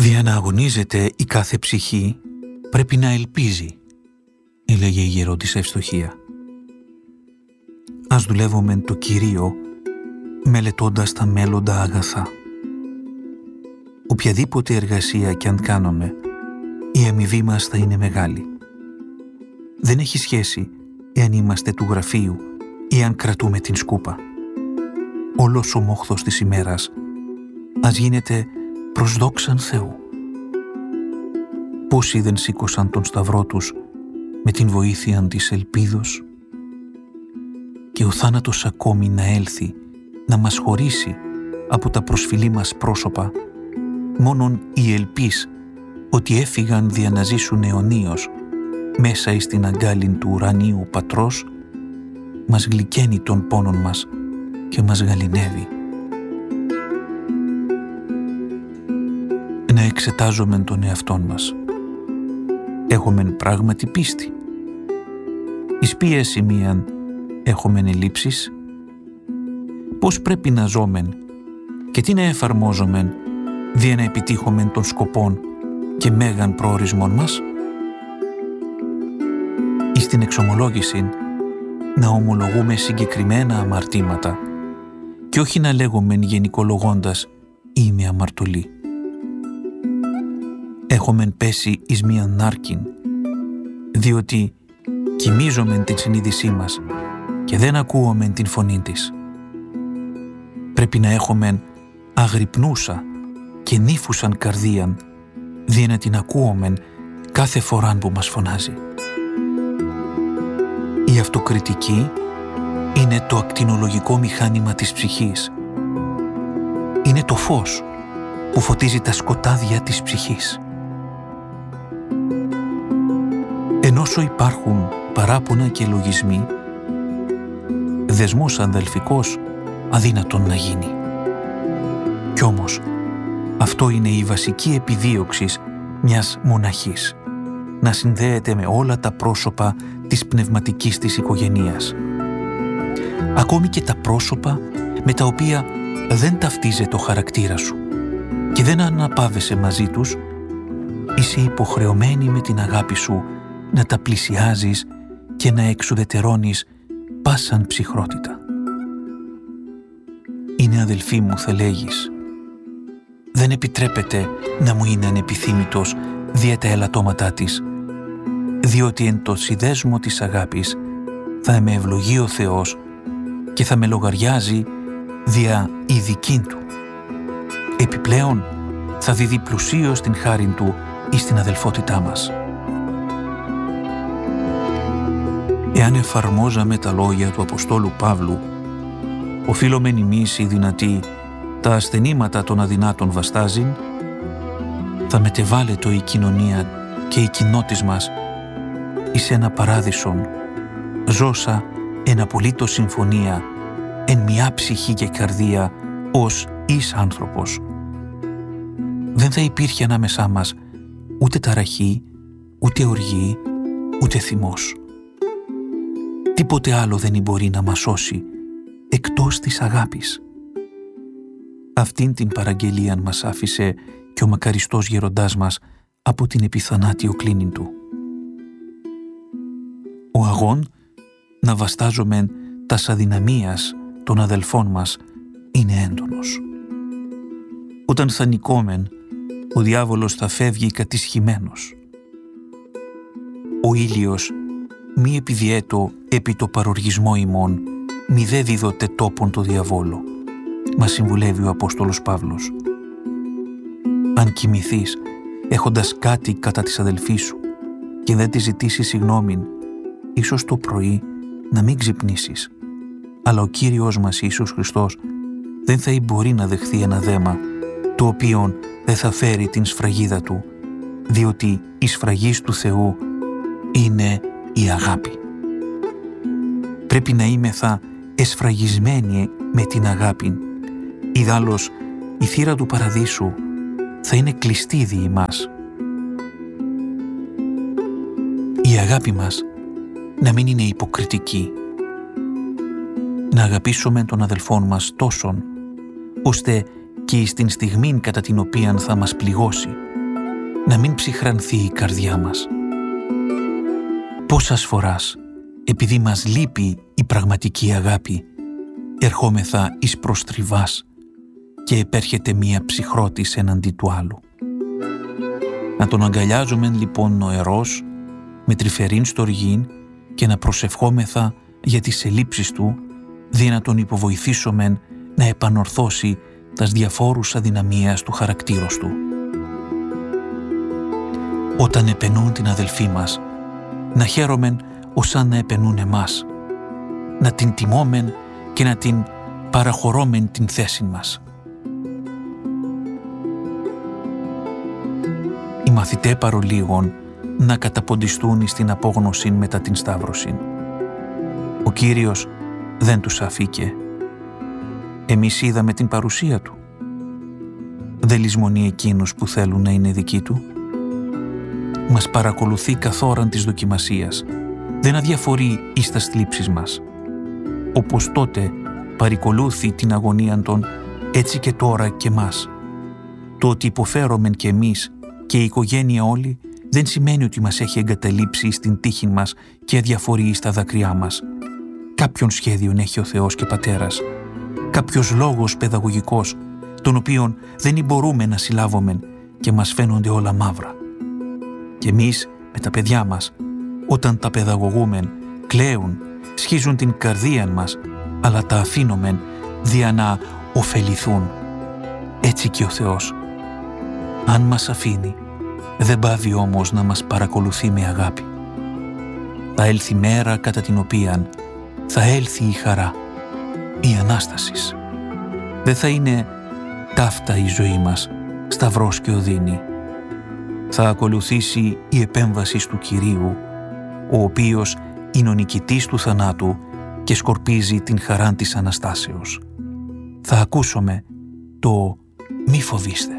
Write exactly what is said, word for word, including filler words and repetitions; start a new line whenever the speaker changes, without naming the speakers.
«Δια να αγωνίζεται η κάθε ψυχή, πρέπει να ελπίζει», έλεγε η γερόντισσα Ευστοχία. Ας δουλεύουμε το Κυρίο, μελετώντας τα μέλλοντα αγαθά. Οποιαδήποτε εργασία κι αν κάνουμε, η αμοιβή μας θα είναι μεγάλη. Δεν έχει σχέση εάν είμαστε του γραφείου ή αν κρατούμε την σκούπα. Όλος ο μόχθος της ημέρας ας γίνεται προς δόξαν Θεού. Πόσοι δεν σήκωσαν τον σταυρό τους με την βοήθεια της ελπίδος, και ο θάνατος ακόμη να έλθει να μας χωρίσει από τα προσφυλή μας πρόσωπα, μόνον η ελπίς ότι έφυγαν δια να ζήσουν αιωνίως μέσα εις την αγκάλιν του ουρανίου Πατρός, μας γλυκαίνει των πόνων μας και μας γαληνεύει. Να εξετάζομεν τον εαυτόν μας. Έχομεν πράγματι πίστη? Εις ποια σημείαν έχομεν ελλείψεις? Πώς πρέπει να ζώμεν και τι να εφαρμόζομεν δια να επιτύχομεν των σκοπών και μέγαν προορισμών μας? Εις την εξομολόγηση να ομολογούμε συγκεκριμένα αμαρτήματα και όχι να λέγομεν γενικολογώντας «είμαι αμαρτωλή». Έχομεν πέσει εις μίαν νάρκην, διότι κοιμίζομεν την συνείδησή μας και δεν ακούομεν την φωνή της. Πρέπει να έχομεν αγρυπνούσα και νύφουσαν καρδίαν, δια να την ακούομεν κάθε φοράν που μας φωνάζει. Η αυτοκριτική είναι το ακτινολογικό μηχάνημα της ψυχής. Είναι το φως που φωτίζει τα σκοτάδια της ψυχής. Ενώσο υπάρχουν παράπονα και λογισμοί, δεσμός αδελφικός αδύνατον να γίνει. Κι όμως, αυτό είναι η βασική επιδίωξη μιας μοναχής, να συνδέεται με όλα τα πρόσωπα της πνευματικής της οικογενείας. Ακόμη και τα πρόσωπα με τα οποία δεν ταυτίζεται το χαρακτήρα σου και δεν αναπαύεσαι μαζί τους, είσαι υποχρεωμένη με την αγάπη σου να τα πλησιάζεις και να εξουδετερώνεις πάσαν ψυχρότητα. «Είναι αδελφή μου», θα λέγεις. Δεν επιτρέπεται να μου είναι ανεπιθύμητος δια τα ελαττώματά της, διότι εν το συνδέσμο της αγάπης θα με ευλογεί ο Θεός και θα με λογαριάζει δια η δική του. Επιπλέον θα δίδει πλουσίως την χάριν του εις την αδελφότητά μας. Εάν εφαρμόζαμε τα λόγια του Αποστόλου Παύλου, οφείλομεν εμείς οι δυνατοί τα ασθενήματα των αδυνάτων βαστάζειν, θα μετεβάλλεται η κοινωνία και η κοινότης μας εις ένα παράδεισον, ζώσα εν απολύτως συμφωνία, εν μια ψυχή και καρδία ως εις άνθρωπος. Δεν θα υπήρχε ανάμεσά μας ούτε ταραχή, ούτε οργή, ούτε θυμός. Τίποτε άλλο δεν μπορεί να μας σώσει εκτός της αγάπης. Αυτήν την παραγγελία μας άφησε και ο μακαριστός γεροντάς μας από την επιθανάτιο κλίνην του. Ο αγών να βαστάζομεν τας αδυναμίας των αδελφών μας είναι έντονος. Όταν θα νικόμεν, ο διάβολος θα φεύγει κατησχημένος. Ο ήλιος μη επιδιέτω επί το παροργισμό ημών, μη δε δίδοτε τόπον το διαβόλο, μας συμβουλεύει ο Απόστολος Παύλος. Αν κοιμηθείς έχοντας κάτι κατά της αδελφής σου και δεν τη ζητήσει συγγνώμην, ίσως το πρωί να μην ξυπνήσεις, αλλά ο Κύριος μας Ιησούς Χριστός δεν θα μπορεί να δεχθεί ένα δέμα το οποίο δεν θα φέρει την σφραγίδα του, διότι η σφραγής του Θεού είναι η αγάπη. Πρέπει να είμεθα εσφραγισμένοι με την αγάπη. Ιδάλλως η θύρα του παραδείσου θα είναι κλειστή δι' ημάς. Η αγάπη μας να μην είναι υποκριτική. Να αγαπήσουμε τον αδελφόν μας τόσον, ώστε και εις την στιγμή κατά την οποία θα μας πληγώσει, να μην ψυχρανθεί η καρδιά μας. Πόσας φοράς, επειδή μας λείπει η πραγματική αγάπη, ερχόμεθα εις προστριβάς και επέρχεται μία ψυχρότης εναντί του άλλου. Να τον αγκαλιάζομεν λοιπόν νοερός, με τρυφερήν στοργήν και να προσευχόμεθα για τις ελλείψεις του, δι' να τον υποβοηθήσομεν να επανορθώσει τας διαφόρους αδυναμίας του χαρακτήρος του. Όταν επενούν την αδελφή μας, να χαίρομεν όσαν να επενούν εμάς, να την τιμόμεν και να την παραχωρώμεν την θέση μας. Οι μαθητέ παρολίγων να καταποντιστούν εις την απόγνωση μετά την σταύρωση. Ο Κύριος δεν τους αφήκε. Εμείς είδαμε την παρουσία Του. Δεν λησμονεί εκείνους που θέλουν να είναι δικοί Του. Μας παρακολουθεί καθόραν της δοκιμασίας. Δεν αδιαφορεί εις τας θλίψεις μας. Όπως τότε παρακολούθη την αγωνία των, έτσι και τώρα και μας. Το ότι υποφέρομεν και εμείς και η οικογένεια όλη δεν σημαίνει ότι μας έχει εγκαταλείψει στην τύχη μας και αδιαφορεί στα δάκρυά μας. Κάποιον σχέδιον έχει ο Θεός και Πατέρας. Κάποιος λόγος παιδαγωγικός, τον οποίον δεν μπορούμε να συλλάβομεν και μας φαίνονται όλα μαύρα. Και εμείς με τα παιδιά μας, όταν τα παιδαγωγούμεν, κλαίουν, σχίζουν την καρδία μας, αλλά τα αφήνομεν δια να ωφεληθούν. Έτσι και ο Θεός. Αν μας αφήνει, δεν πάβει όμως να μας παρακολουθεί με αγάπη. Θα έλθει μέρα κατά την οποία θα έλθει η χαρά, η Ανάστασης. Δεν θα είναι ταύτα η ζωή μας, σταυρός και οδύνη. Θα ακολουθήσει η επέμβαση του Κυρίου, ο οποίος είναι ο νικητής του θανάτου και σκορπίζει την χαρά της Αναστάσεως. Θα ακούσουμε το «Μη φοβήστε».